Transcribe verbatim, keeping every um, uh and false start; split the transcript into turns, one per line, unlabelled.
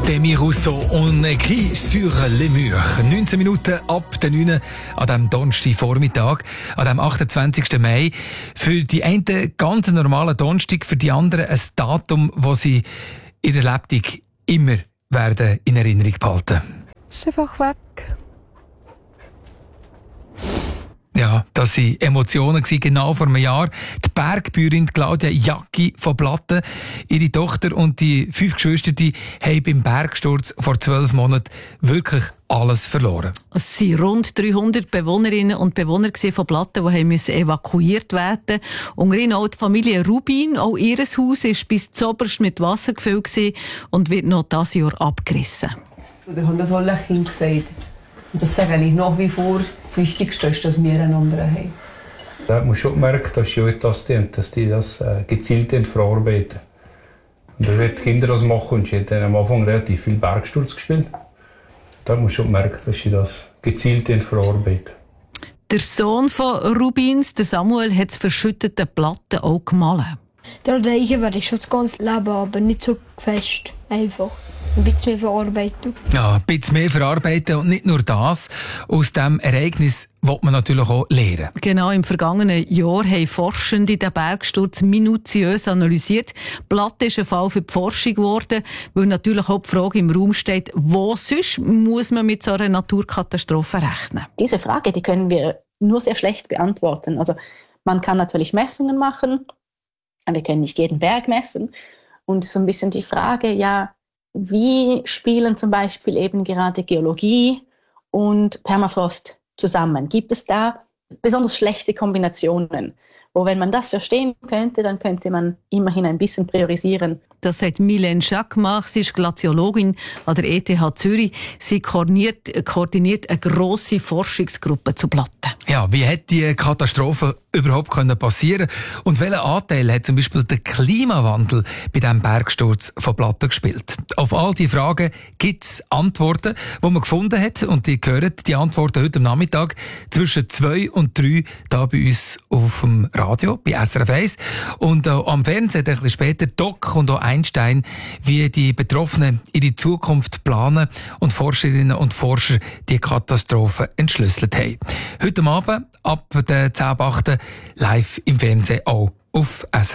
Demi Rousseau und écrit sur les murs. neunzehn Minuten ab der neun an diesem Donnerstagvormittag, an dem achtundzwanzigsten Mai. Für die einen ganz normalen Donnerstag, für die anderen ein Datum, das sie in ihrer Lebtung immer werden in Erinnerung behalten.
Es ist einfach weg.
Ja, das waren Emotionen genau vor einem Jahr. Die Bergbäuerin Claudia Jacki von Platten, ihre Tochter und die fünf Geschwister, die haben beim Bergsturz vor zwölf Monaten wirklich alles verloren.
Es waren rund dreihundert Bewohnerinnen und Bewohner von Platten, die haben evakuiert werden mussten. Unter ihnen auch die Familie Rubin. Auch ihr Haus war bis zuoberst mit Wasser gefüllt und wird noch dieses Jahr abgerissen.
Wir haben das alle Kinder gesagt. Und das sage ich nach wie vor, das Wichtigste ist, dass wir einander haben.
Da hat man schon gemerkt, dass die das tun, dass die das äh, gezielt verarbeiten. Und da wird die Kinder das machen und sie haben am Anfang relativ viel Bergsturz gespielt. Da hat man schon gemerkt, dass sie das gezielt verarbeiten.
Der Sohn von Rubins, der Samuel, hat die verschütteten Platten auch gemalt.
Der Deichen werde ich schon das ganze Leben, aber nicht so fest. Einfach. Ein bisschen mehr verarbeiten.
Ja, ein bisschen mehr verarbeiten und nicht nur das. Aus diesem Ereignis will man natürlich auch lernen.
Genau, im vergangenen Jahr haben Forschende den Bergsturz minutiös analysiert. Platte ist ein Fall für die Forschung geworden, weil natürlich auch die Frage im Raum steht, wo sonst muss man mit so einer Naturkatastrophe rechnen?
Diese Frage, die können wir nur sehr schlecht beantworten. Also man kann natürlich Messungen machen, aber wir können nicht jeden Berg messen. Und so ein bisschen die Frage, ja, wie spielen zum Beispiel eben gerade Geologie und Permafrost zusammen? Gibt es da besonders schlechte Kombinationen? Wo, wenn man das verstehen könnte, dann könnte man immerhin ein bisschen priorisieren.
Das sagt Mylène Jacquemart. Sie ist Glaziologin an der E T H Zürich. Sie koordiniert, koordiniert eine grosse Forschungsgruppe zu Platten.
Ja, wie hätte die Katastrophe überhaupt passieren können? Und welchen Anteil hat zum Beispiel der Klimawandel bei diesem Bergsturz von Platten gespielt? Auf all diese Fragen gibt es Antworten, die man gefunden hat. Und die hören die Antworten heute am Nachmittag zwischen zwei und drei da bei uns auf dem Radio, bei S R F eins. Und äh, am Fernsehen ein bisschen später Doc und auch Einstein, wie die Betroffenen ihre Zukunft planen und Forscherinnen und Forscher die Katastrophe entschlüsselt haben. Heute Abend ab der zehn ab acht live im Fernsehen auch auf S R F.